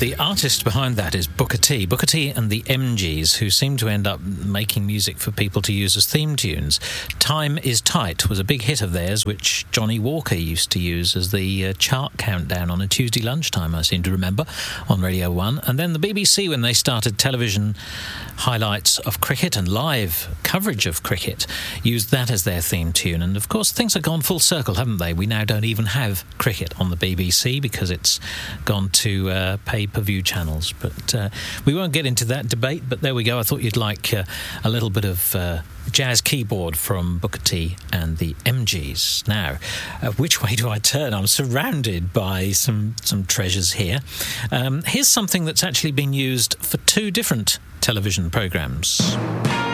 The artist behind that is Booker T. Booker T and the MGs, who seem to end up making music for people to use as theme tunes. Time is Tight was a big hit of theirs, which Johnny Walker used to use as the chart countdown on a Tuesday lunchtime, I seem to remember, on Radio 1. And then the BBC, when they started television highlights of cricket and live coverage of cricket, used that as their theme tune. And, of course, things have gone full circle, haven't they? We now don't even have cricket on the BBC because it's gone to pay-per-view channels. But we won't get into that debate, but there we go. I thought you'd like a little bit of jazz keyboard from Booker T and the MGs. Now, which way do I turn? I'm surrounded by some treasures here. Here's something that's actually been used for 2 different television programmes.